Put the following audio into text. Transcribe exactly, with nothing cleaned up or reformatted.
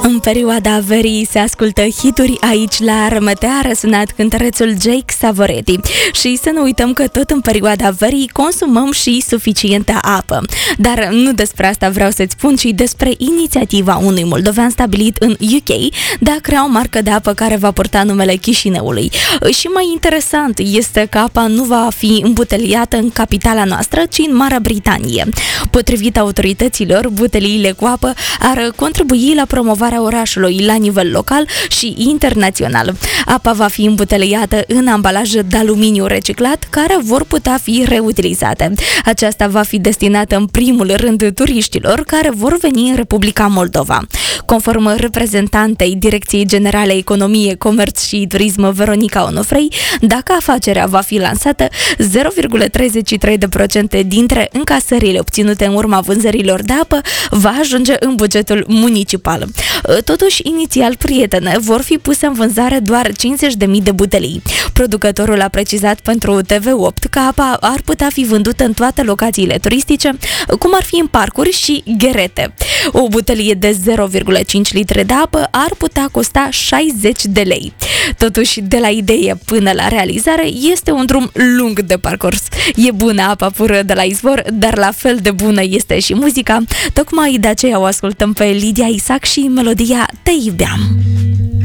În perioada verii se ascultă hituri aici la R M T, a răsunat cântărețul Jake Savoretti. Și să nu uităm că tot în perioada verii consumăm și suficientă apă. Dar nu despre asta vreau să-ți spun, ci despre inițiativa unui moldovean stabilit în U K de a crea o marcă de apă care va purta numele Chișinăului. Și mai interesant este că apa nu va fi îmbuteliată în capitala noastră, ci în Marea Britanie. Potrivit autorităților, buteliile cu apă ar contribui la promovarea orașului la nivel local și internațional. Apa va fi îmbuteliată în ambalaje de aluminiu reciclat care vor putea fi reutilizate. Aceasta va fi destinată în primul rând turiștilor care vor veni în Republica Moldova. Conform reprezentantei Direcției Generale Economie, Comerț și Turism Veronica Onofrei, dacă afacerea va fi lansată, zero virgulă treizeci și trei la sută dintre încasările obținute în urma vânzărilor de apă va ajunge în bugetul municipal. Totuși, inițial, prietene, vor fi puse în vânzare doar cincizeci de mii de butelii. Producătorul a precizat pentru T V opt că apa ar putea fi vândută în toate locațiile turistice, cum ar fi în parcuri și gherete. O butelie de zero virgulă cinci litri de apă ar putea costa șaizeci de lei. Totuși, de la idee până la realizare este un drum lung de parcurs. E bună apa pură de la izvor, dar la fel de bună este și muzica. Tocmai de aceea o ascultăm pe Lidia Isaac și melodia Te iubeam.